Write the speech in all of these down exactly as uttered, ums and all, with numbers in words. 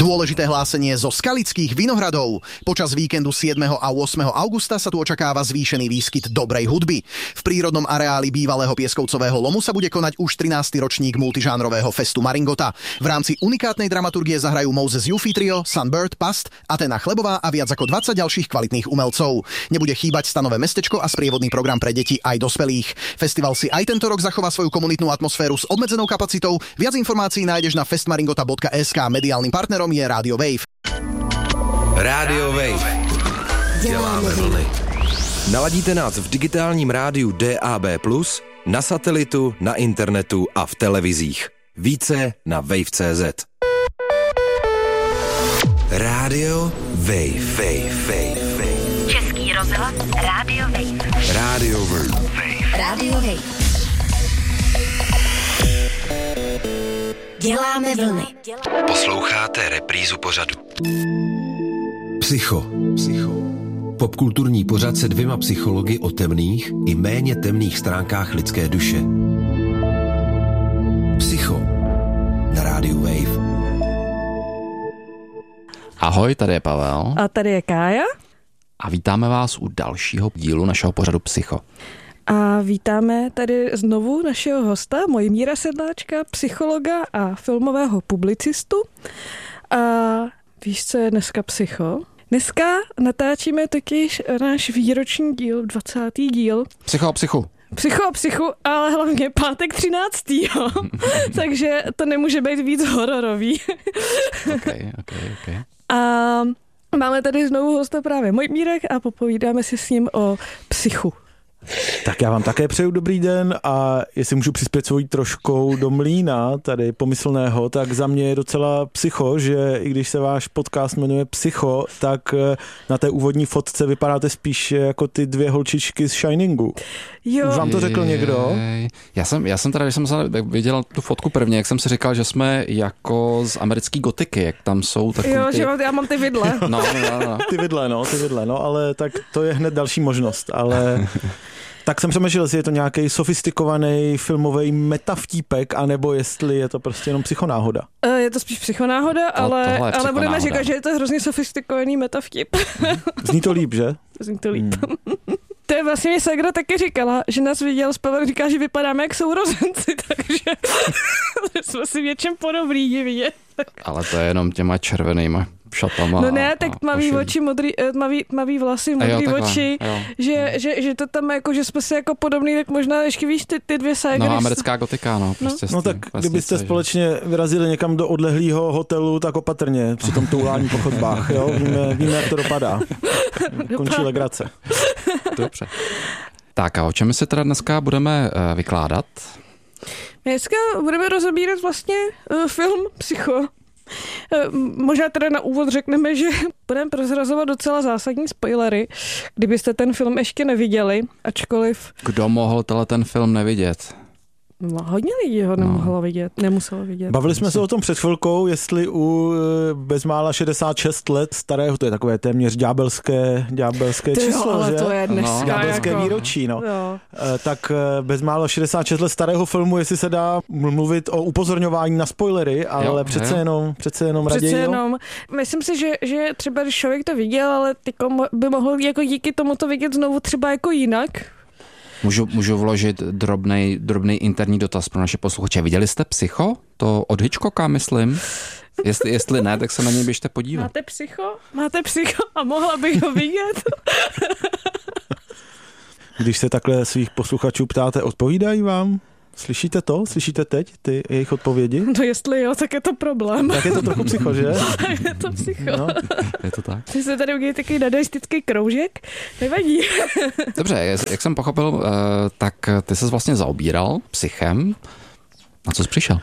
Dôležité hlásenie zo Skalických Vinohradov. Počas víkendu siedmeho a ôsmeho augusta sa tu očakáva zvýšený výskyt dobrej hudby. V prírodnom areáli bývalého pieskovcového lomu sa bude konať už trinásty ročník multižánrového festu Maringota. V rámci unikátnej dramaturgie zahrajú Moses Yuffie Trio, Sunbird, Past, Atena Chlebová a viac ako dvadsať ďalších kvalitných umelcov. Nebude chýbať stanové mestečko a sprievodný program pre deti aj dospelých. Festival si aj tento rok zachová svoju komunitnú atmosféru s obmedzenou kapacitou. Viac informácií nájdeš na festmaringota bodka es ká. Mediálnym partnerom je Rádio Wave. Rádio Wave. Děláme vlny. Naladíte nás v digitálním rádiu D A B plus, na satelitu, na internetu a v televizích. Více na wave tečka cé zet. Rádio Wave. Wave. Wave. Wave. Český rozhlas Rádio Wave. Rádio Wave. Rádio Wave. Děláme vlny. Posloucháte reprízu pořadu. Psycho. Psycho. Popkulturní pořad se dvěma psychologi o temných i méně temných stránkách lidské duše. Psycho na rádiu Wave. Ahoj, tady je Pavel. A tady je Kája. A vítáme vás u dalšího dílu našeho pořadu Psycho. A vítáme tady znovu našeho hosta, Mojmíra Sedláčka, psychologa a filmového publicistu. A víš, co je dneska Psycho? Dneska natáčíme totiž náš výroční díl, dvacátý díl. Psycho a psychu. Psycho a psychu, ale hlavně pátek třináctého Takže to nemůže být víc hororový. okay, okay, okay. A máme tady znovu hosta právě Mojmírek a popovídáme si s ním o psychu. Tak já vám také přeju dobrý den a jestli můžu přispět svojí troškou do mlýna tady pomyslného, tak za mě je docela psycho, že i když se váš podcast jmenuje Psycho, tak na té úvodní fotce vypadáte spíš jako ty dvě holčičky z Shiningu. Jo. Už vám to řekl někdo? Já jsem, já jsem teda, když jsem viděl tu fotku prvně, jak jsem si říkal, že jsme jako z americký gotiky, jak tam jsou takový Jo, ty... že já mám ty vidle. No, no, no. Ty vidle, no, ty vidle, no, ale tak to je hned další možnost, ale... Tak jsem přemýšlel, jestli je to nějaký sofistikovaný filmový metavtípek, anebo jestli je to prostě jenom psychonáhoda. Je to spíš psychonáhoda, to, ale, psychonáhoda. ale budeme říkat, že je to hrozně sofistikovaný metavtip. Zní to líp, že? Zní to líp. Hmm. To je vlastně mě Sagra taky říkala, že nás viděl s Pavlem, říká, že vypadáme jak sourozenci, takže jsme si v něčem podobný vidět. Ale to je jenom těma červenýma šatama. No ne, tak tmavý oči, modrý, tmavý, tmavý vlasy, modrý jo, oči, že, že, že to tam jako, že jsme si jako podobný, tak možná ještě víš ty, ty dvě Sagry. No, americká gotika, no. Prostě no, no tak kdybyste že... společně vyrazili někam do odlehlého hotelu, tak opatrně při tom toulání po chodbách, jo? Víme, víme, jak to dopadá. Končí legrace. Dobře. Tak a o čem si teda dneska budeme uh, vykládat? Dneska budeme rozebírat vlastně uh, film Psycho. Možná teda na úvod řekneme, že budeme prozrazovat docela zásadní spoilery, kdybyste ten film ještě neviděli, ačkoliv... Kdo mohl tenhle ten film nevidět? No, hodně lidí ho nemohlo no. vidět, nemuselo vidět. Bavili jsme se o tom před chvilkou, jestli u bezmála šedesát šest let starého, to je takové téměř ďábelské, ďábelské Ty číslo, jo, ale že? to je dneska. No. Ďábelské jako... výročí, no. Jo. Tak bezmála šedesát šest let starého filmu, jestli se dá mluvit o upozorňování na spoilery, ale jo, přece, jo. Jenom, přece jenom přece raději. Jenom. Myslím si, že, že třeba když člověk to viděl, ale by mohl jako díky tomu to vidět znovu třeba jako jinak. Můžu, můžu vložit drobnej, drobnej interní dotaz pro naše posluchače. Viděli jste Psycho? To od Hitchcocka, myslím. Jestli, jestli ne, tak se na něj běžte podívat. Máte Psycho? Máte Psycho a mohla bych ho vidět? Když se takhle svých posluchačů ptáte, odpovídají vám? Slyšíte to? Slyšíte teď ty jejich odpovědi? No jestli jo, tak je to problém. Tak je to trochu psycho, že? Je to psycho. No, je to tak. Když se tady udělí takový dadaistický kroužek, nevadí. Dobře, jak jsem pochopil, tak ty ses vlastně zaobíral psychem. Na co jsi přišel?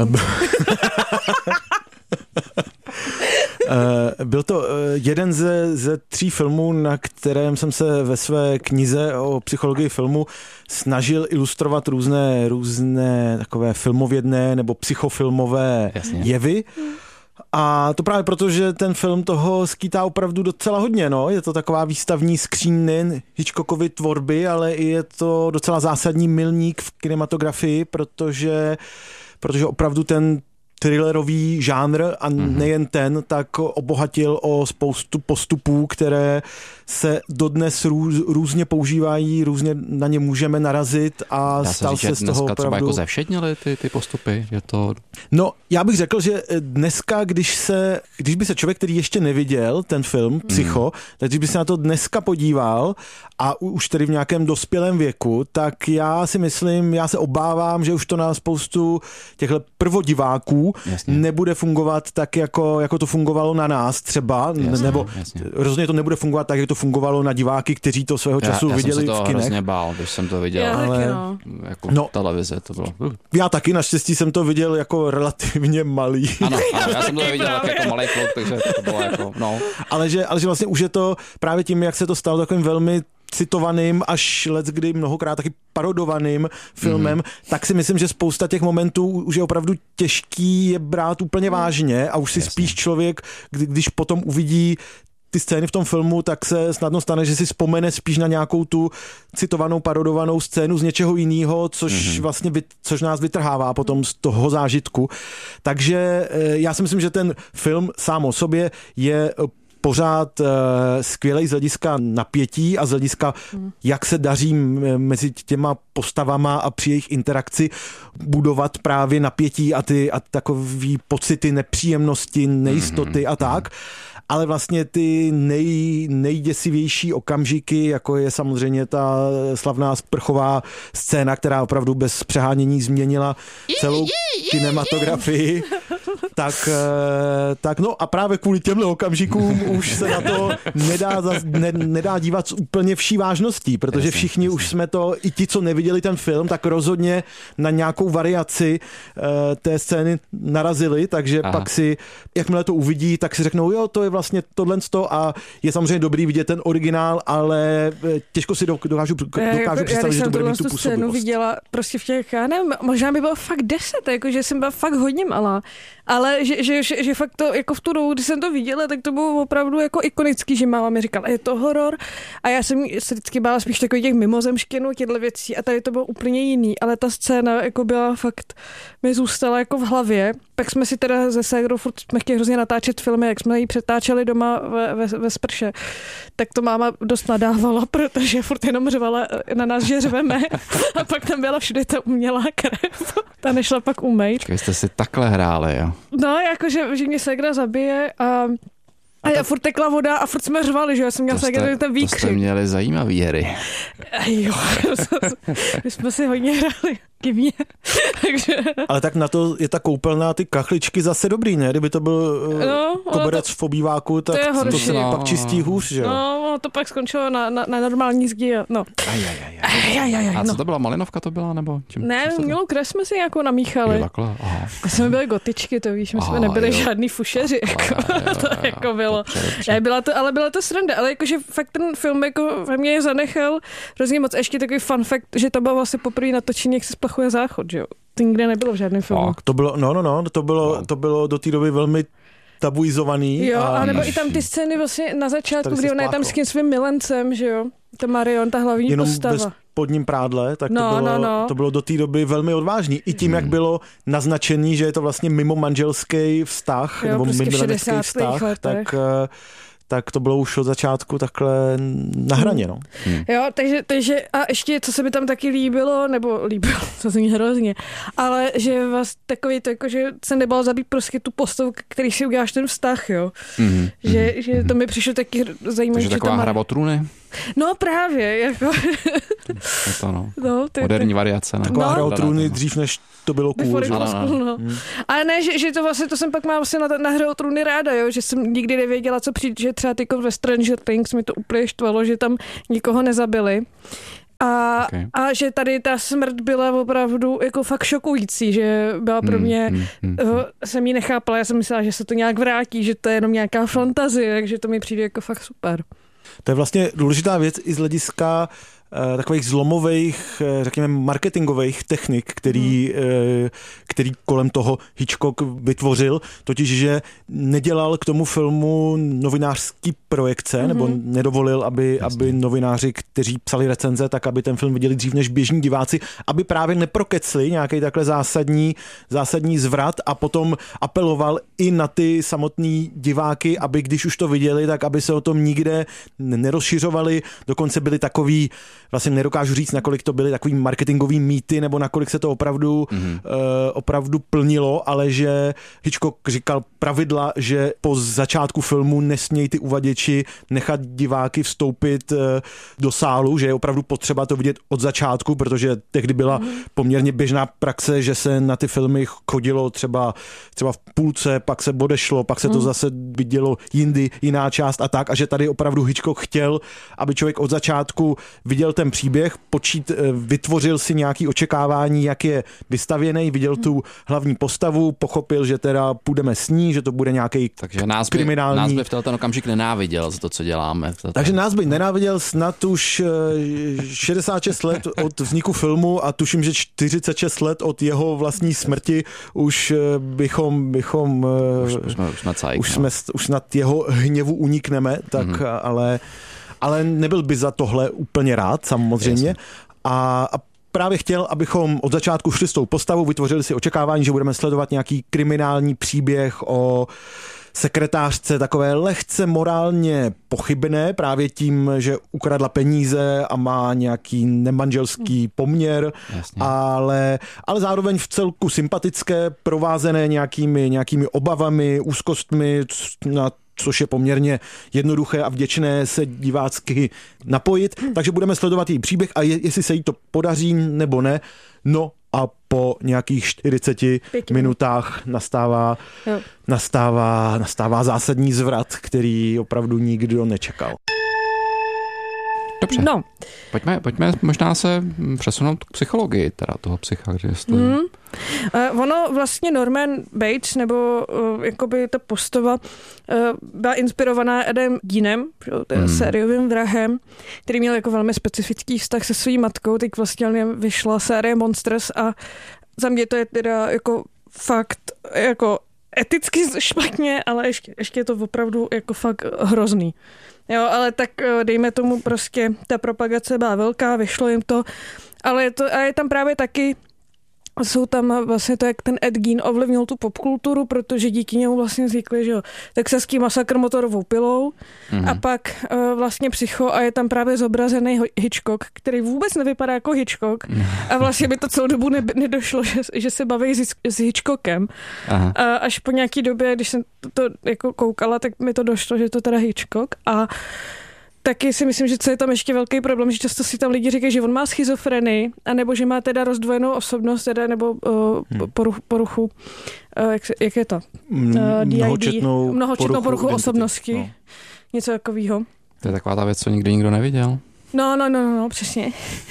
Byl to jeden ze, ze tří filmů, na kterém jsem se ve své knize o psychologii filmu snažil ilustrovat různé, různé takové filmovědné nebo psychofilmové Jasně. jevy. A to právě proto, že ten film toho skýtá opravdu docela hodně. No. Je to taková výstavní skříň nejen Hitchcockovy tvorby, ale i je to docela zásadní milník v kinematografii, protože, protože opravdu ten thrillerový žánr a nejen ten, tak obohatil o spoustu postupů, které se dodnes růz, různě používají, různě na ně můžeme narazit a Dá stal se, se z toho dneska opravdu... třeba jako zevšednili ty, ty postupy? Je to... No, já bych řekl, že dneska, když se, když by se člověk, který ještě neviděl ten film Psycho, mm. tak když by se na to dneska podíval a už tedy v nějakém dospělém věku, tak já si myslím, já se obávám, že už to na spoustu těchto prvodiváků jasně. nebude fungovat tak, jako, jako to fungovalo na nás třeba, jasně, nebo jasně. rozhodně to nebude fungovat tak, jak to fungovalo na diváky, kteří to svého času já, já viděli v kinech. Já jsem se to hrozně bál, když jsem to viděl. Já ale no. Jako no, televize to bylo. Uh. Já taky, naštěstí jsem to viděl jako relativně malý. Ano, ano já jsem to viděl tak jako malý kluk, takže to bylo jako, no. Ale že, ale že vlastně už je to právě tím, jak se to stalo takovým velmi citovaným, až leckdy mnohokrát taky parodovaným filmem, mm-hmm. tak si myslím, že spousta těch momentů už je opravdu těžký je brát úplně vážně a už si Jasně. spíš člověk, kdy, když potom uvidí ty scény v tom filmu, tak se snadno stane, že si vzpomene spíš na nějakou tu citovanou, parodovanou scénu z něčeho jiného, což mm-hmm. vlastně což nás vytrhává potom z toho zážitku. Takže já si myslím, že ten film sám o sobě je pořád uh, skvělej z hlediska napětí a z hlediska, hmm. jak se daří mezi těma postavama a při jejich interakci budovat právě napětí a ty a takový pocity nepříjemnosti, nejistoty hmm. a tak. Ale vlastně ty nej, nejděsivější okamžiky, jako je samozřejmě ta slavná sprchová scéna, která opravdu bez přehánění změnila celou kinematografii, tak, tak no a právě kvůli těmhle okamžikům už se na to nedá, ne, nedá dívat s úplně vší vážností, protože všichni už jsme to, i ti, co neviděli ten film, tak rozhodně na nějakou variaci té scény narazili, takže Aha. pak si, jakmile to uvidí, tak si řeknou, jo, to je vlastně tohle a je samozřejmě dobrý vidět ten originál, ale těžko si dokážu, dokážu představit, že to bude mít tu působivost. Já jsem viděla prostě v těch, já nevím, možná by bylo fakt deset, jakože jsem byla fakt hodně malá, ale že, že, že, že fakt to, jako v tu dobu, když jsem to viděla, tak to bylo opravdu jako ikonický, že máma mi říkala, je to horor a já jsem se vždycky bála spíš takových těch mimozemštěnů, těchto věcí a tady to bylo úplně jiný, ale ta scéna jako byla fakt, mi zůstala jako v hlavě. Pak jsme si teda ze ségrou furt jsme chtěli hrozně natáčet filmy, jak jsme ji přetáčeli doma ve, ve, ve sprše, tak to máma dost nadávala, protože furt jenom řvala na nás, že řveme a pak tam byla všude ta umělá krev. Ta nešla pak umejt. Počkej, jste si takhle hráli, jo? No, jakože že mě ségra zabije a a já furt tekla voda a furt jsme řvali, že já jsem měla ségra ten výkřik. To jste měli zajímavý hry. Jo, my jsme si hodně hráli. Kivně. Takže... Ale tak na to je ta koupelna, ty kachličky zase dobrý, ne? Kdyby to byl no, koberec to, v obýváku, tak to, to se no. pak čistí hůř, že jo? No, to pak skončilo na, na, na normální zdi. No. Aj, aj, aj, aj. Aj, aj, aj, a co to byla, malinovka to byla? Nebo čím, ne, mělou krev jsme si nějakou namíchali. Jo, takhle, aha. My jsme byli gotičky, to víš, my aha, jsme nebyli jo. žádný fušeři. Jako, jo, jo, to jo, jako bylo. Dobře, dobře. Ne, byla to, ale byla to sranda, ale jakože fakt ten film jako ve mně zanechal hrozně moc. Ještě takový fun fact, že to bylo vlastně poprvé natočení, jak se splachuje záchod, že jo? To nikde nebylo v žádném filmu. To bylo, no, no, no, to bylo, to bylo do té doby velmi tabuizovaný. Jo, a nebo i tam ty scény vlastně na začátku, kdy ona je tam s tím svým milencem, že jo? Ta Marion, ta hlavní jenom postava. Jenom ve spodním prádle, tak no, to, bylo, no, no. to bylo do té doby velmi odvážný. I tím, hmm. jak bylo naznačený, že je to vlastně mimo manželský vztah, jo, nebo prostě milenský vztah, tak... tak to bylo už od začátku takhle na hraně, no. Hmm. Jo, takže, takže a ještě, co se mi tam taky líbilo, nebo líbilo, to zní hrozně, ale že vás takový to, jako, že se nebalo zabít prostě tu postavu, který si uděláš ten vztah, jo. Mm-hmm. Že, že to mi přišlo taky zajímavé. Takže taková hra o trůny? No právě, jako. Je to no. no ty, moderní ty. variace. Ne? Taková no. hra o trůny dřív, než to bylo cool. Že? No, no, no. Hmm. Ale ne, že, že to vlastně, to jsem pak mám vlastně na, na hru o trůny ráda, jo, že jsem nikdy nevěděla, co přijde, že třeba tyko ve Stranger Things mi to úplně štvalo, že tam nikoho nezabili. A, okay. a že tady ta smrt byla opravdu jako fakt šokující, že byla pro mě, mm, mm, mm. jsem ji nechápala, já jsem myslela, že se to nějak vrátí, že to je jenom nějaká fantazie, takže to mi přijde jako fakt super. To je vlastně důležitá věc i z hlediska takových zlomových, řekněme, marketingových technik, který, hmm. který kolem toho Hitchcock vytvořil, totiž, že nedělal k tomu filmu novinářský projekce, hmm. nebo nedovolil, aby, aby novináři, kteří psali recenze, tak aby ten film viděli dřív než běžní diváci, aby právě neprokecli nějaký takhle zásadní, zásadní zvrat a potom apeloval i na ty samotný diváky, aby když už to viděli, tak aby se o tom nikde nerozšiřovali. Dokonce byli takový, vlastně nedokážu říct, nakolik to byly takový marketingový mýty, nebo nakolik se to opravdu, mm-hmm. uh, opravdu plnilo, ale že Hitchcock říkal pravidla, že po začátku filmu nesmějí ty uvaděči nechat diváky vstoupit uh, do sálu, že je opravdu potřeba to vidět od začátku, protože tehdy byla mm-hmm. poměrně běžná praxe, že se na ty filmy chodilo třeba, třeba v půlce, pak se odešlo, pak se to mm. zase vidělo jindy, jiná část a tak, a že tady opravdu Hitchcock chtěl, aby člověk od začátku viděl ten příběh, počít, vytvořil si nějaké očekávání, jak je vystavěný, viděl tu hlavní postavu, pochopil, že teda půjdeme s ní, že to bude nějaký Takže nás by, kriminální... nás by v ten okamžik nenáviděl za to, co děláme. Takže nás by nenáviděl snad už šedesát šest let od vzniku filmu a tuším, že čtyřicet šest let od jeho vlastní smrti už bychom, bychom už, už, jsme, už, jsme cajk, už, jsme, už snad jeho hněvu unikneme, tak mm-hmm. ale, ale nebyl by za tohle úplně rád, samozřejmě. A, a právě chtěl, abychom od začátku šli s tou postavou, vytvořili si očekávání, že budeme sledovat nějaký kriminální příběh o sekretářce, takové lehce morálně pochybné, právě tím, že ukradla peníze a má nějaký nemanželský poměr, ale, ale zároveň v celku sympatické, provázené nějakými, nějakými obavami, úzkostmi, na což je poměrně jednoduché a vděčné se divácky napojit. Takže budeme sledovat její příběh a je, jestli se jí to podaří nebo ne, no a po nějakých čtyřiceti minutách nastává, nastává, nastává zásadní zvrat, který opravdu nikdo nečekal. Dobře. No. Pojďme, pojďme možná se přesunout k psychologii teda toho psycha, jestli... Mm. Uh, ono vlastně Norman Bates, nebo uh, jakoby ta postava uh, byla inspirovaná Edem Geenem, mm. sériovým vrahem, který měl jako velmi specifický vztah se svou matkou, teď vlastně vyšla série Monsters a za mě to je teda jako fakt jako eticky špatně, ale ještě, ještě je to opravdu jako fakt hrozný. Jo, ale tak dejme tomu prostě, ta propagace byla velká, vyšlo jim to, ale je, to, a je tam právě taky, jsou tam vlastně to, jak ten Ed Gein ovlivnil tu popkulturu, protože díky němu vlastně vznikli, že jo, texaský masakr motorovou pilou mm-hmm. a pak uh, vlastně Psycho a je tam právě zobrazený Hitchcock, který vůbec nevypadá jako Hitchcock a vlastně by to celou dobu ne, nedošlo, že, že se baví s, s Hitchcockem. Aha. A až po nějaký době, když jsem to, to jako koukala, tak mi to došlo, že je to teda Hitchcock a taky si myslím, že co je tam ještě velký problém, že často si tam lidi říkají, že on má schizofrenii, anebo že má teda rozdvojenou osobnost, teda, nebo uh, poruch, poruchu, uh, jak, jak je to? Uh, mnohočetnou, mnohočetnou poruchu, poruchu osobnosti. No. Něco takového. To je taková ta věc, co nikdy nikdo neviděl. No, no, no, no, no přesně.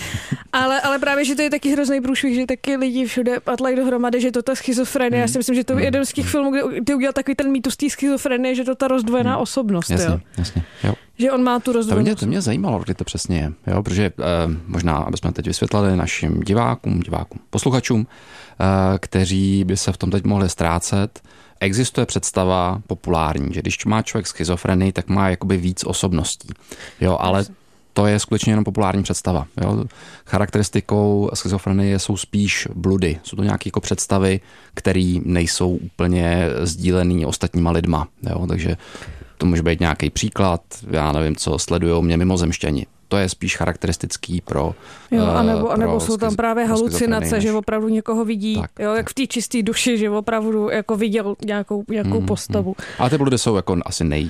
ale, ale právě, že to je taky hrozný průšvih, že taky lidi všude patlají dohromady, že to ta schizofrenie. Mm. Já si myslím, že to je jeden z těch filmů, kde ty udělal takový ten mýtus té schizofrenie, že to ta rozdvojená mm. osobnost. Jasně, jo. jasně, jo. Že on má tu rozdvojenou. To mě, to mě zajímalo, kdy to přesně je, jo, protože eh, možná, abychom teď vysvětlili našim divákům, divákům, posluchačům, eh, kteří by se v tom teď mohli ztrácet, existuje představa populární, že když má člověk schizofrenii, tak má jakoby víc osobností. Jo, ale to je skutečně jenom populární představa. Jo. Charakteristikou schizofrenie jsou spíš bludy. Jsou to nějaké jako představy, které nejsou úplně sdílený ostatníma lidma. Jo. Takže to může být nějaký příklad, já nevím, co sledujou mě mimozemšťani. To je spíš charakteristický pro jo, anebo, anebo jsou tam právě halucinace, že opravdu někoho vidí, tak, jo, jak v té čisté duši, že opravdu jako viděl nějakou, nějakou mm, postavu. Mm. Ale ty bludy jsou jako asi nej...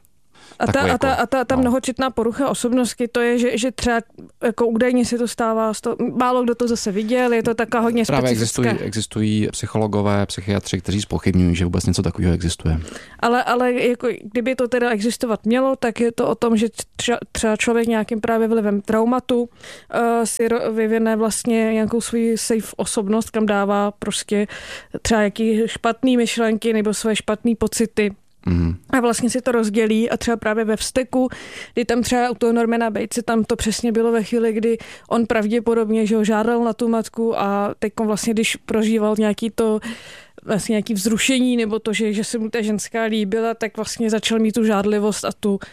A ta, a ta, a ta, ta no. mnohočetná porucha osobnosti, to je, že, že třeba jako údajně se to stává, to, málo kdo to zase viděl, je to taková hodně Právě specifická. Existují, existují psychologové, psychiatři, kteří zpochybňují, že vůbec něco takového existuje. Ale, ale jako, kdyby to teda existovat mělo, tak je to o tom, že třeba, třeba člověk nějakým právě vlivem traumatu uh, si vyvine vlastně nějakou svůj safe osobnost, kam dává prostě třeba jaký špatný myšlenky nebo své špatný pocity. Mm. A vlastně si to rozdělí a třeba právě ve Vzteku, kdy tam třeba u toho Normana Batese, tam to přesně bylo ve chvíli, kdy on pravděpodobně, že ho žádal na tu matku a teď vlastně, když prožíval nějaký to vlastně nějaký vzrušení nebo to, že, že se mu ta ženská líbila, tak vlastně začal mít tu žádlivost a tu uh,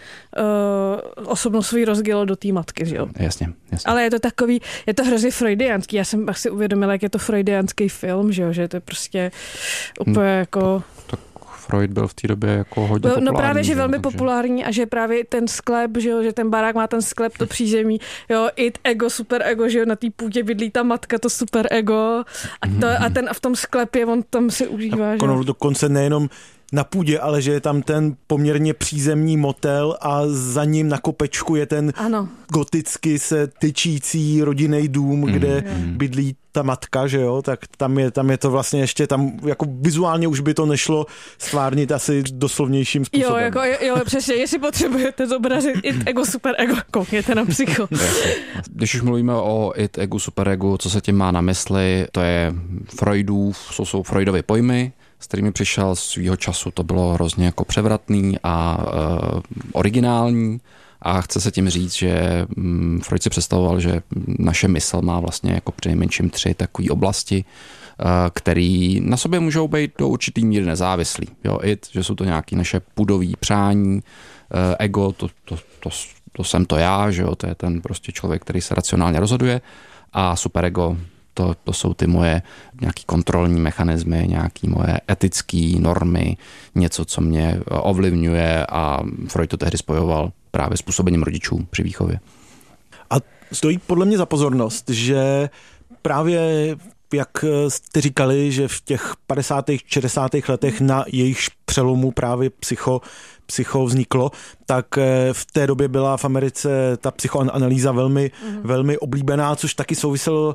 osobnost svůj rozdělil do té matky, že jo. Jasně, jasně. Ale je to takový, je to hrozně freudiánský. Já jsem asi uvědomila, jak je to freudiánský film, že jo, že to je prostě úplně hmm, jako... Tak Freud byl v té době jako hodně no, populární. No právě, že velmi takže... populární a že právě ten sklep, že jo, že ten barák má ten sklep, to přízemí, jo, id, ego, super ego, že jo, na té půdě bydlí ta matka, to super ego a, to, a ten a v tom sklepě, on tam si užívá, že jo. Dokonce nejenom na půdě, ale že je tam ten poměrně přízemní motel a za ním na kopečku je ten ano. goticky se tyčící rodinný dům, mm, kde mm. bydlí ta matka, že jo, tak tam je, tam je to vlastně ještě, tam jako vizuálně už by to nešlo stvárnit asi doslovnějším způsobem. Jo, jako, jo, přesně, jestli potřebujete zobrazit id, ego, super ego, koukněte na Psycho. Když už mluvíme o id, egu, super egu, co se tím má na mysli, to je Freudův, jsou, jsou Freudovy pojmy, s kterými přišel svýho času, to bylo hrozně jako převratný a uh, originální a chce se tím říct, že um, Freud si představoval, že naše mysl má vlastně jako přinejmenším tři takové oblasti, uh, které na sobě můžou být do určitý míry nezávislý. Jo, id, že jsou to nějaké naše pudový přání, uh, ego, to, to, to, to jsem to já, že jo, to je ten prostě člověk, který se racionálně rozhoduje a superego, To, to jsou ty moje nějaký kontrolní mechanismy, nějaký moje etické normy, něco, co mě ovlivňuje a Freud to tehdy spojoval právě s působením rodičů při výchově. A stojí podle mě za pozornost, že právě jak jste říkali, že v těch padesátých, šedesátých letech na jejich přelomu právě psycho, psycho vzniklo, tak v té době byla v Americe ta psychoanalýza velmi, mm. velmi oblíbená, což taky souviselo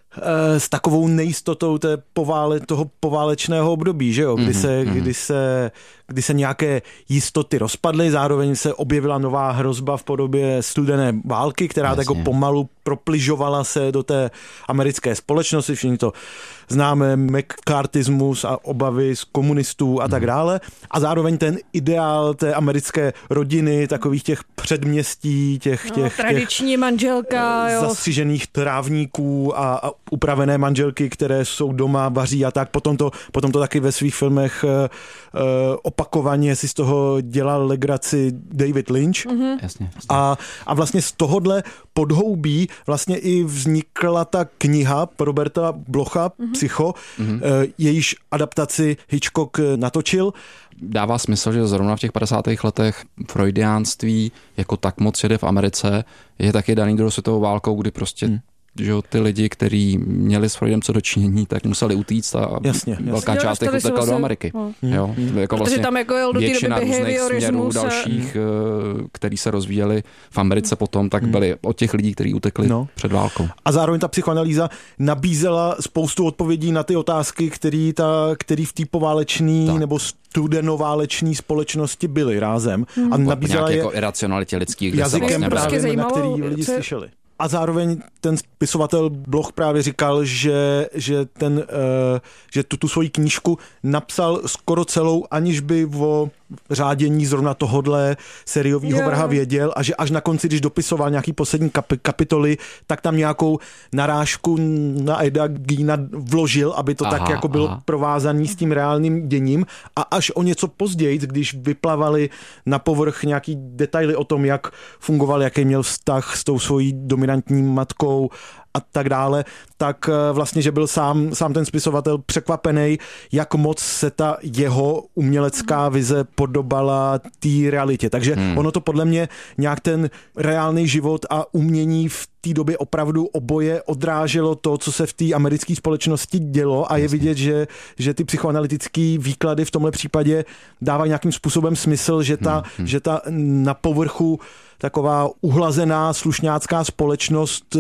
s takovou nejistotou té povále, toho poválečného období, že jo? Kdy, mm-hmm. se, kdy, se, kdy se nějaké jistoty rozpadly, zároveň se objevila nová hrozba v podobě studené války, která tak pomalu propližovala se do té americké společnosti, všichni to známe, McCarthyismus a obavy z komunistů a tak dále. A zároveň ten ideál té americké rodiny, takových těch předměstí, těch, těch, no, tradiční těch manželka, jo. zastřižených trávníků a, a upravené manželky, které jsou doma, vaří a tak. Potom to, potom to taky ve svých filmech uh, uh, opakovaně si z toho dělal legraci David Lynch. Mm-hmm. Jasně, jasně. A, a vlastně z tohodle podhoubí vlastně i vznikla ta kniha Roberta Blocha, mm-hmm. Psycho, mm-hmm. jejíž adaptaci Hitchcock natočil. Dává smysl, že zrovna v těch padesátých letech freudiánství jako tak moc jede v Americe, je taky daný druhou světovou válkou, kdy prostě mm. že ty lidi, kteří měli s Freudem co dočinění, tak museli utíct a jasně, velká jasně. část jich utekla do Ameriky. No. Jo, jako vlastně tam jako jel do většina různých směrů se... dalších, hmm. který se rozvíjeli v Americe potom, tak byli od těch lidí, kteří utekli no. před válkou. A zároveň ta psychoanalýza nabízela spoustu odpovědí na ty otázky, který, ta, který v té poválečné nebo studenoválečné společnosti byly rázem. Hmm. A nabízela je jako iracionalitě lidských jazykem vlastně právě, na který lidi co... slyšeli. A zároveň ten spisovatel Bloch právě říkal, že, že, ten, uh, že tu, tu svoji knížku napsal skoro celou, aniž by o řádění zrovna tohodle sériového vraha věděl a že až na konci, když dopisoval nějaký poslední kap- kapitoly, tak tam nějakou narážku na Eda Geina vložil, aby to aha, tak jako bylo aha. provázaný s tím reálným děním a až o něco později, když vyplavaly na povrch nějaký detaily o tom, jak fungoval, jaký měl vztah s tou svojí dominantní matkou a tak dále, tak vlastně, že byl sám, sám ten spisovatel překvapený, jak moc se ta jeho umělecká vize podobala té realitě. Takže hmm. ono to podle mě nějak ten reálný život a umění v té době opravdu oboje odráželo to, co se v té americké společnosti dělo a je vidět, že, že ty psychoanalytické výklady v tomhle případě dávají nějakým způsobem smysl, že ta, hmm. že ta na povrchu taková uhlazená slušňácká společnost,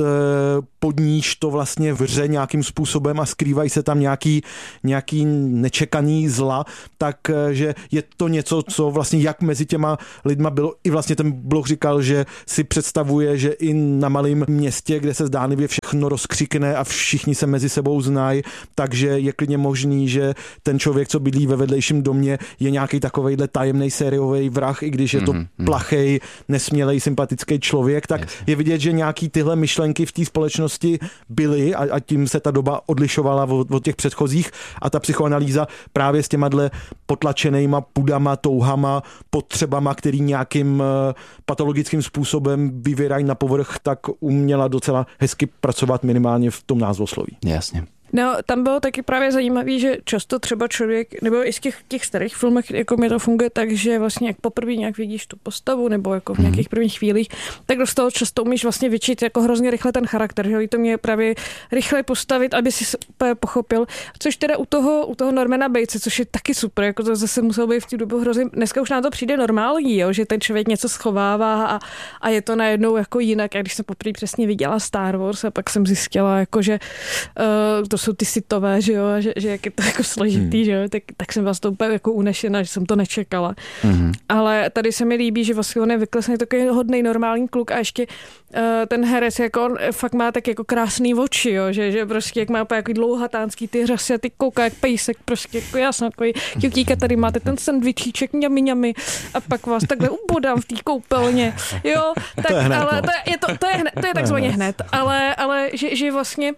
pod níž to vlastně vře nějakým způsobem a skrývají se tam nějaký, nějaký nečekaný zla, takže je to něco, co vlastně jak mezi těma lidma bylo. I vlastně ten Bloch říkal, že si představuje, že i na malým městě, kde se zdánlivě všechno rozkřikne a všichni se mezi sebou znají, takže je klidně možný, že ten člověk, co bydlí ve vedlejším domě, je nějaký takovejhle tajemný sériový vrah, i když je to mm-hmm. plachej, nesmělej, sympatický člověk, tak yes. je vidět, že nějaký tyhle myšlenky v té společnosti byly a, a tím se ta doba odlišovala od, od těch předchozích a ta psychoanalýza právě s těma dle potlačenýma pudama, touhama, potřebama, který nějakým uh, patologickým způsobem vyvírají na povrch, tak uměla docela hezky pracovat minimálně v tom názvosloví. Jasně. No, tam bylo taky právě zajímavý, že často třeba člověk, nebo i z těch, těch starých filmech, jako mi to funguje tak, že vlastně jak poprvé nějak vidíš tu postavu, nebo jako v nějakých prvních chvílích, tak z toho často umíš vlastně vyčít jako hrozně rychle ten charakter, že jo, i to mě právě rychle postavit, aby si úplně pochopil, což teda u toho, u toho Normana Batese, což je taky super, jako to zase muselo být v té době hrozně, dneska už nám to přijde normální, jo, že ten člověk něco schovává a, a je to najednou jako jinak, a když jsem poprvé přesně viděla Star Wars a pak jsem zjistila, jako, že uh, to jsou ty sitové, že jo, že, že jak je to jako složitý, hmm. že jo, tak, tak jsem vás to úplně jako unešena, že jsem to nečekala. Hmm. Ale tady se mi líbí, že vlastně on je vyklesný takový hodnej normální kluk a ještě uh, ten herec, jako on fakt má tak jako krásný oči, jo, že, že prostě jak má úplně jako dlouhatánský ty řasy a ty kouká jak pejsek, prostě jako já jsem takový kjutíka, tady máte ten sandvičíček, mňami, mňami a pak vás takhle ubodám v té koupelně, jo, tak, to je hned, ale no. to je, je, to, to je, hned, to je takzvaně hned, ale, ale že, že vlastně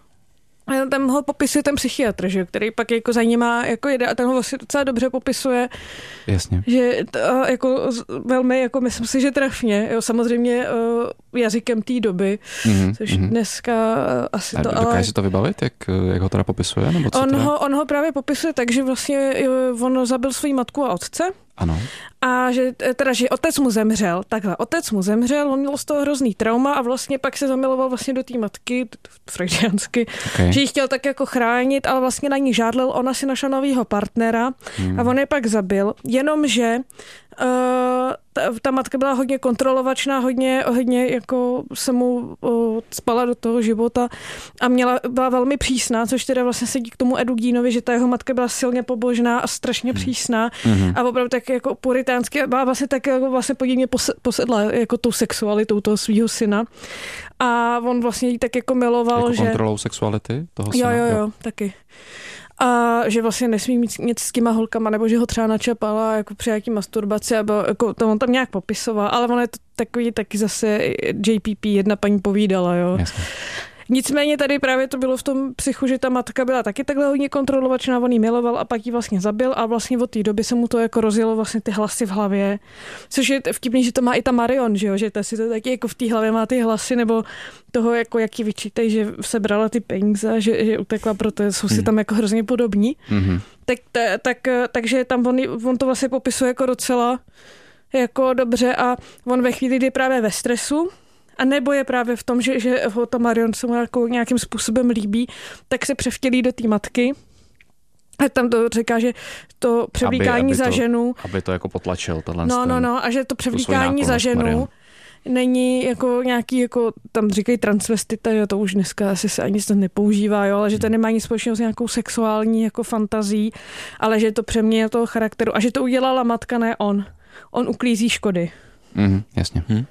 tam ho popisuje ten psychiatr, že, který pak jako za něma jako jede a ten ho vlastně docela dobře popisuje. Jasně. Že to, jako velmi, jako myslím si, že trefně, jo, samozřejmě jazykem té doby, mm-hmm, což mm-hmm. dneska asi a to, dokáže ale... si to vybavit, jak, jak ho teda popisuje? Nebo co on, teda? ho, on ho právě popisuje tak, že vlastně on zabil svou matku a otce. Ano. A že, teda, že otec mu zemřel, takhle, otec mu zemřel, on měl z toho hrozný trauma a vlastně pak se zamiloval vlastně do té matky, freudiansky, okay. že ji chtěl tak jako chránit, ale vlastně na ní žádlil, ona si našla novýho partnera hmm. a on je pak zabil, jenomže uh, ta, ta matka byla hodně kontrolovačná, hodně, hodně jako se mu uh, spala do toho života a měla, byla velmi přísná, což teda vlastně sedí k tomu Edu Geenovi, že ta jeho matka byla silně pobožná a strašně přísná hmm. a opravdu tak jako puritánsky a vlastně tak jako vlastně podivně posedla jako tou sexualitou toho svého syna. A on vlastně jí tak jako miloval, jako že... kontrolou sexuality toho syna? Jo, jo, jo, taky. A že vlastně nesmí mít nic s těma holkama, nebo že ho třeba načapala jako při nějaký masturbaci, nebo jako to on tam nějak popisoval, ale on je to takový taky zase J P P, jedna paní povídala, jo. Jasně. Nicméně tady právě to bylo v tom psychu, že ta matka byla taky takhle hodně kontrolovačná, on jí miloval a pak ji vlastně zabil a vlastně od té doby se mu to jako rozjelo vlastně ty hlasy v hlavě. Což je vtipný, že to má i ta Marion, že jo, že ta si to taky jako v té hlavě má ty hlasy nebo toho, jako jak ji vyčítají, že sebrala ty peníze, že, že utekla, protože jsou si hmm. tam jako hrozně podobní. Hmm. Tak, tak, takže tam on, on to vlastně popisuje jako docela jako dobře a on ve chvíli, kdy je právě ve stresu, a nebo je právě v tom, že, že ho ta Marion se mu jako nějakým způsobem líbí, tak se převtělí do té matky. A tam to říká, že to převlíkání aby, aby za to, ženu... Aby to jako potlačil. No, no, no. A že to převlíkání za ženu Marion. Není jako nějaký, jako tam říkají transvestita, jo, to už dneska asi se ani se nepoužívá, jo, ale že to nemá nic společného s nějakou sexuální jako fantazí, ale že to přeměnilo toho charakteru a že to udělala matka, ne on. On uklízí škody. Mm, jasně. Hm.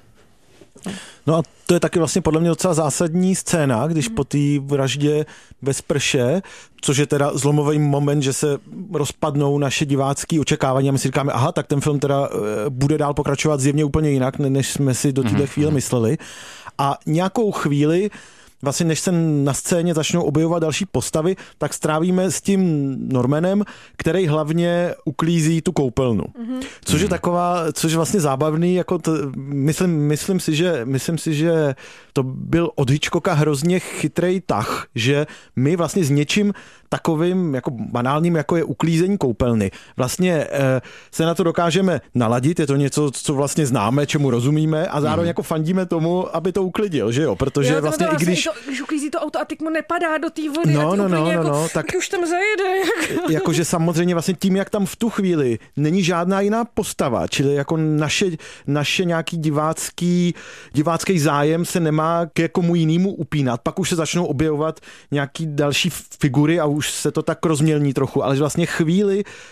No a to je taky vlastně podle mě docela zásadní scéna, když po té vraždě ve sprše, což je teda zlomový moment, že se rozpadnou naše divácké očekávání a my si říkáme, aha, tak ten film teda bude dál pokračovat zjevně úplně jinak, než jsme si do téhle chvíle mysleli. A nějakou chvíli vlastně než se na scéně začnou objevovat další postavy, tak strávíme s tím Normanem, který hlavně uklízí tu koupelnu. Mm-hmm. Což je taková, což je vlastně zábavný, jako to, myslím, myslím, si, že, myslím si, že to byl od Hitchcocka hrozně chytrej tah, že my vlastně s něčím takovým jako banálním, jako je uklízení koupelny. Vlastně eh, se na to dokážeme naladit, je to něco, co vlastně známe, čemu rozumíme a zároveň mm. jako fandíme tomu, aby to uklidil, že jo? Protože jo, vlastně i když... To, když uklízí to auto a teď mu nepadá do té vody no, a no, no, jako, no, tak už tam zajede. Jako. Jakože samozřejmě vlastně tím, jak tam v tu chvíli není žádná jiná postava, čili jako naše, naše nějaký divácký, divácký zájem se nemá k jakomu jinému upínat, pak už se začnou objevovat nějaký další figury a už se to tak rozmělní trochu, ale vlastně chvíli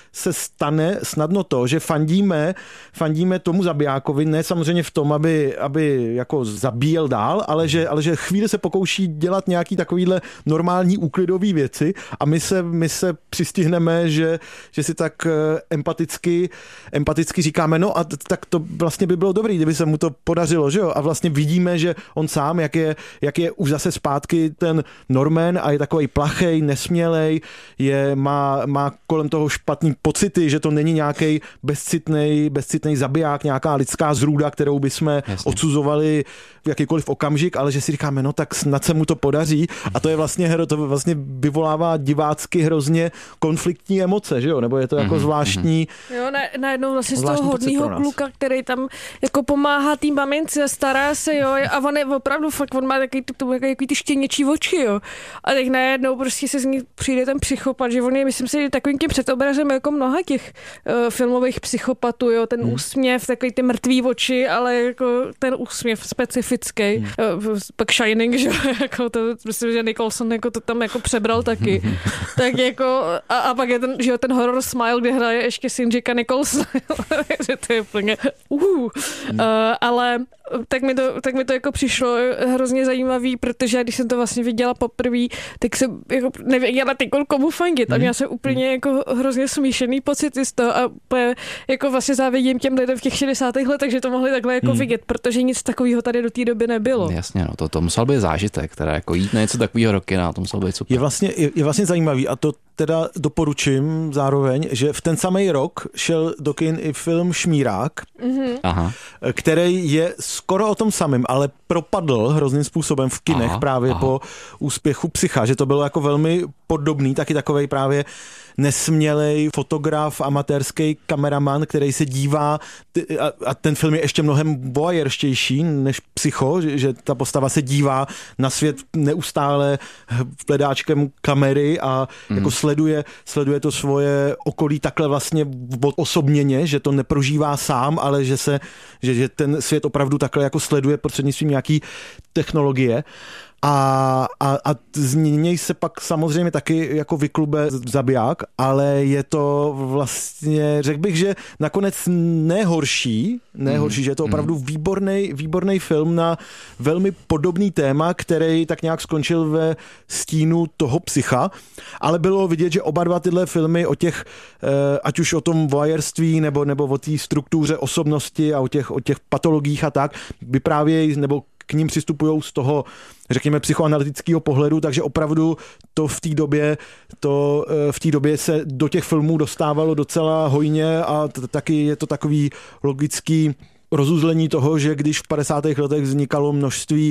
se stane snadno to, že fandíme, fandíme tomu zabijákovi, ne samozřejmě v tom, aby, aby jako zabíjel dál, ale že, ale že chvíli se pokouší dělat nějaký takovýhle normální úklidový věci a my se, my se přistihneme, že, že si tak empaticky, empaticky říkáme, no a tak to vlastně by bylo dobrý, kdyby se mu to podařilo, že jo? A vlastně vidíme, že on sám, jak je, jak je už zase zpátky ten Norman a je takovej plachej, nesmělej, je, má, má kolem toho špatný pocity, že to není nějaký bezcitnej, bezcitnej zabiják, nějaká lidská zrůda, kterou bychom Jasně. odsuzovali v jakýkoliv okamžik, ale že si říkáme, no tak snad se mu to podaří a to je vlastně, to vlastně vyvolává divácky hrozně konfliktní emoce, že jo? Nebo je to jako mm-hmm. zvláštní. Jo, najednou vlastně z toho hodného kluka, který tam jako pomáhá tým mamince, stará se, jo, a on je opravdu fakt, on má takový, takový ty štěněčí oči, jo. A tak najednou prostě se z ní přijde ten psychopat, že on je, myslím si, takovým tím předobrazem jako mnoha těch uh, filmových psychopatů, jo, ten hmm. úsměv, takový ty mrtvý oči, ale jako ten úsměv specifický. Hmm. Uh, pak Shining, že jako to, myslím, že Nicholson jako to tam jako přebral taky. tak jako, a, a pak je ten, že jo, ten horror smile, kde hraje ještě syn Jacka Nicholson, že to je úplně uh, uh, ale tak mi, to, tak mi to jako přišlo hrozně zajímavý, protože když jsem to vlastně viděla poprvé, tak jsem jako nevěděla ty komu fandit a měla jsem úplně jako hrozně smíšený pocity z toho a jako vlastně závidím těm lidem v těch šedesátých letech, že to mohli takhle jako hmm. vidět, protože nic takového tady do té doby nebylo. Jasně, no, to, to musel být zážitek, teda jako jít na něco takového roky, na to musel být super. Je vlastně, je, je vlastně zajímavý a to teda doporučím zároveň, že v ten samý rok šel do kin i film Šmírák, mm-hmm. Aha. který je skoro o tom samém, ale propadl hrozným způsobem v kinech aha, právě aha. po úspěchu Psycha, že to bylo jako velmi podobný, taky takovej právě nesmělej fotograf, amatérský kameraman, který se dívá a ten film je ještě mnohem voyeurštější než Psycho, že, že ta postava se dívá na svět neustále hledáčkem kamery a mm. jako sleduje, sleduje to svoje okolí takhle vlastně osobněně, že to neprožívá sám, ale že se, že, že ten svět opravdu takhle jako sleduje prostřednictvím nějaký technologie. A, a, a z něj se pak samozřejmě taky jako vyklube zabiják, ale je to vlastně, řekl bych, že nakonec nehorší, nehorší, mm. že je to opravdu výborný, výborný film na velmi podobný téma, který tak nějak skončil ve stínu toho Psycha, ale bylo vidět, že oba dva tyhle filmy o těch, ať už o tom voyeurství nebo, nebo o té struktuře osobnosti a o těch, o těch patologiích a tak, vyprávějí nebo k ním přistupují z toho, řekněme, psychoanalytického pohledu, takže opravdu to v té době, to v té době se do těch filmů dostávalo docela hojně a t- taky je to takový logický rozuzlení toho, že když v padesátých letech vznikalo množství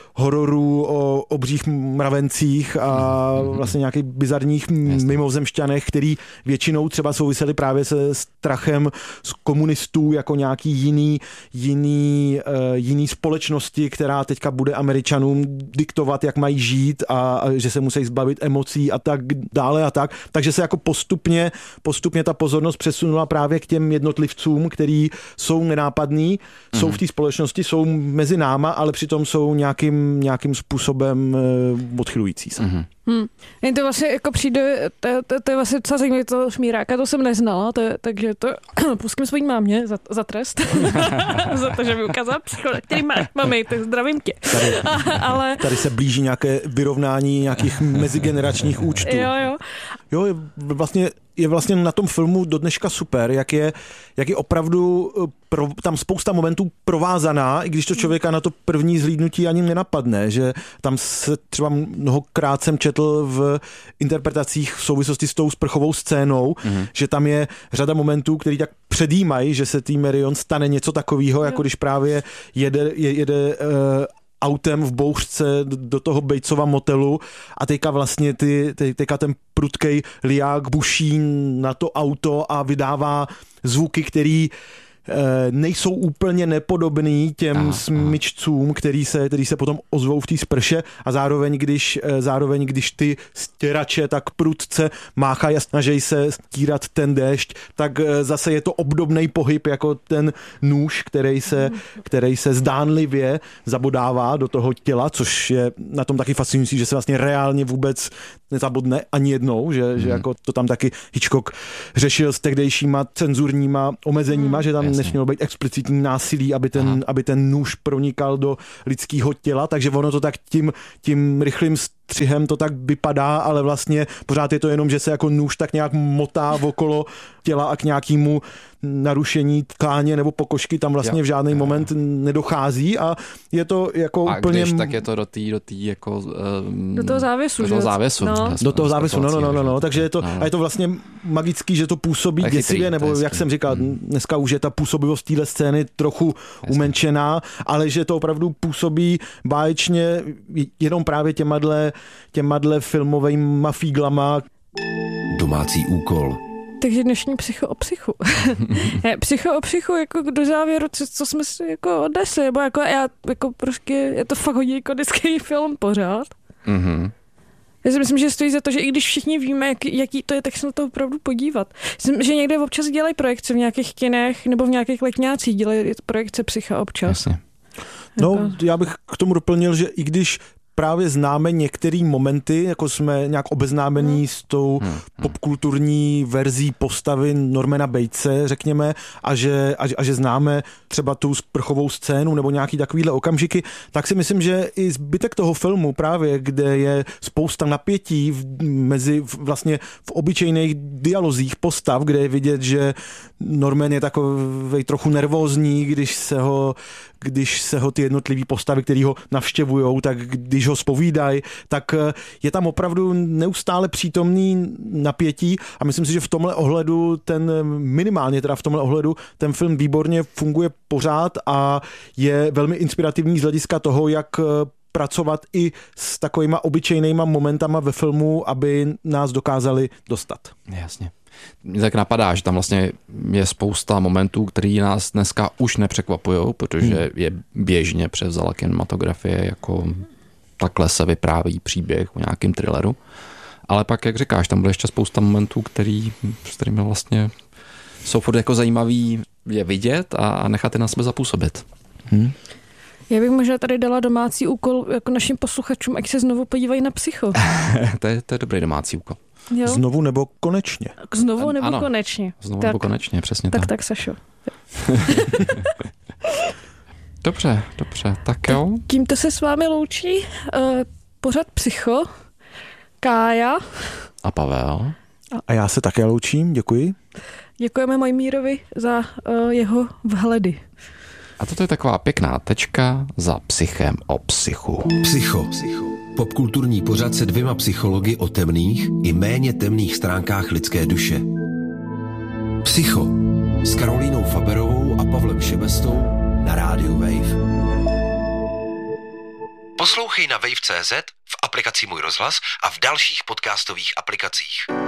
hororů o obřích mravencích a vlastně nějakých bizarních mimozemšťanech, který většinou třeba souviseli právě se strachem z komunistů jako nějaký jiný, jiný, uh, jiný společnosti, která teďka bude Američanům diktovat, jak mají žít a, a že se musí zbavit emocí a tak dále a tak. Takže se jako postupně, postupně ta pozornost přesunula právě k těm jednotlivcům, který jsou nenápadní, mm-hmm. jsou v té společnosti, jsou mezi náma, ale přitom jsou nějakým nějakým způsobem uh, odchylující se. Mm-hmm. Hmm. Jen to vlastně jako přijde, to, to, to je vlastně docela zajímavé, to Šmíráka, to jsem neznala, to, takže to pustím svojí mámě za, za trest, za to, že mi ukázala psychologa, který má, mami, tak zdravím tě. Tady, ale... tady se blíží nějaké vyrovnání nějakých mezigeneračních účtů. Jo, jo. Jo, je vlastně, je vlastně na tom filmu do dneška super, jak je, jak je opravdu pro, tam spousta momentů provázaná, i když to člověka na to první zhlídnutí ani nenapadne, že tam se třeba mnohokrát jsem četl v interpretacích v souvislosti s tou sprchovou scénou, mm-hmm. že tam je řada momentů, který tak předjímají, že se tý Marion stane něco takového, jako když právě jede, jede uh, autem v bouřce do toho Batesova motelu a teďka vlastně ty, teďka ten prudkej liák buší na to auto a vydává zvuky, který nejsou úplně nepodobný těm aha, smyčcům, který se, který se potom ozvou v té sprše a zároveň když, zároveň, když ty stěrače tak prudce máchají a snaží se stírat ten déšť, tak zase je to obdobný pohyb jako ten nůž, který se, který se zdánlivě zabodává do toho těla, což je na tom taky fascinující, že se vlastně reálně vůbec nezabodne ani jednou, že, hmm. že jako to tam taky Hitchcock řešil s tehdejšíma cenzurníma omezeníma, hmm. že tam nesmělo být explicitní násilí, aby ten, aby ten nůž pronikal do lidského těla, takže ono to tak tím, tím rychlým střihem to tak vypadá, ale vlastně pořád je to jenom, že se jako nůž tak nějak motá okolo těla a k nějakému narušení tkáně nebo pokožky tam vlastně jo, v žádný jo. moment nedochází a je to jako a úplně... A když tak je to do té do tý jako... Um, do toho závěsu. Do toho závěsu. No. Do toho závěsu, no, no, no, no, no. Takže je to, no. a je to vlastně magický, že to působí chytrý, děsivě, nebo jak jsem říkal, hmm. dneska už je ta působivost téhle scény trochu jasně. umenšená, ale že to opravdu působí báječně jenom právě těmadle, těmadle filmovejma fíglama. Domácí úkol. Takže dnešní psycho o psychu. Psycho o psychu jako do závěru, co, co jsme si jako odnesli, nebo jako já, jako prostě je to fakt hodně ikonický film pořád. Mhm. Já si myslím, že stojí za to, že i když všichni víme, jak, jaký to je, tak se na to opravdu podívat. Myslím, že někde občas dělají projekce v nějakých kinech nebo v nějakých letňácích, dělají projekce psycha občas. Jasně. No, já bych k tomu doplnil, že i když právě známe některé momenty, jako jsme nějak obeznámení hmm. s tou hmm. popkulturní verzí postavy Normana Batese, řekněme, a že, a, a že známe třeba tu sprchovou scénu nebo nějaký takovýhle okamžiky, tak si myslím, že i zbytek toho filmu právě, kde je spousta napětí v, mezi v, vlastně v obyčejných dialozích postav, kde je vidět, že Norman je takovej trochu nervózní, když se ho když se ho ty jednotlivý postavy, který ho navštěvujou, tak když ho zpovídají, tak je tam opravdu neustále přítomný napětí a myslím si, že v tomhle ohledu ten, minimálně teda v tomhle ohledu, ten film výborně funguje pořád a je velmi inspirativní z hlediska toho, jak pracovat i s takovýma obyčejnýma momentama ve filmu, aby nás dokázali dostat. Jasně. Mě tak napadá, že tam vlastně je spousta momentů, který nás dneska už nepřekvapujou, protože hmm. je běžně převzala kinematografie, jako takhle se vypráví příběh o nějakém thrilleru. Ale pak, jak říkáš, tam bude ještě spousta momentů, který, s kterými vlastně jsou furt jako zajímavý je vidět a nechat je na sebe zapůsobit. Hmm. Já bych možná tady dala domácí úkol jako našim posluchačům, ať se znovu podívají na Psycho. to, je, to je dobrý domácí úkol. Jo? Znovu nebo konečně? Znovu nebo ano, konečně. Znovu tak, nebo konečně, přesně tak. tak. Tak, Sašo. Dobře, dobře, tak jo. Tímto se s vámi loučí uh, pořad Psycho, Kája. A Pavel. A, a já se také loučím, děkuji. Děkujeme Mojmírovi za uh, jeho vhledy. A toto je taková pěkná tečka za Psychem o psychu. Psycho. Popkulturní pořad se dvěma psychologi o temných i méně temných stránkách lidské duše. Psycho s Karolínou Faberovou a Pavlem Šebestou na rádiu Wave. Poslouchej na wave tečka cé zet, v aplikaci Můj rozhlas a v dalších podcastových aplikacích.